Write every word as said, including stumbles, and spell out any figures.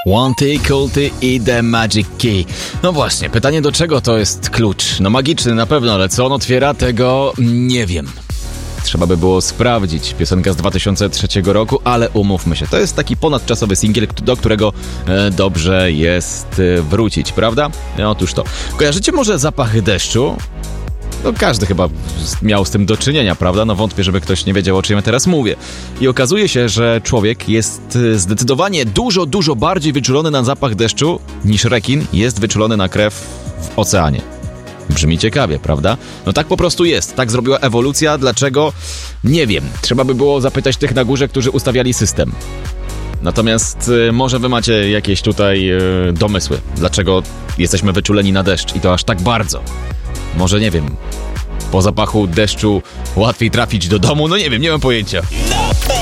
Wanty, Kulty i The Magic Key. No właśnie, pytanie do czego to jest klucz? No magiczny na pewno, ale co on otwiera, tego nie wiem. Trzeba by było sprawdzić. Piosenka z dwa tysiące trzeciego roku, ale umówmy się, to jest taki ponadczasowy singiel, do którego e, dobrze jest e, wrócić, prawda? No, otóż to. Kojarzycie może zapachy deszczu? No każdy chyba miał z tym do czynienia, prawda? No wątpię, żeby ktoś nie wiedział, o czym ja teraz mówię. I okazuje się, że człowiek jest zdecydowanie dużo, dużo bardziej wyczulony na zapach deszczu niż rekin jest wyczulony na krew w oceanie. Brzmi ciekawie, prawda? No tak po prostu jest. Tak zrobiła ewolucja. Dlaczego? Nie wiem. Trzeba by było zapytać tych na górze, którzy ustawiali system. Natomiast y, może wy macie jakieś tutaj y, domysły, dlaczego jesteśmy wyczuleni na deszcz i to aż tak bardzo. Może nie wiem, po zapachu deszczu łatwiej trafić do domu? No nie wiem, nie mam pojęcia.